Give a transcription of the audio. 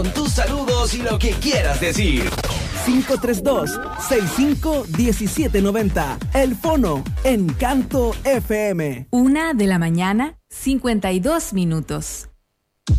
Con tus saludos y lo que quieras decir. 532-651790. El Fono, Encanto FM. 1:52 a.m.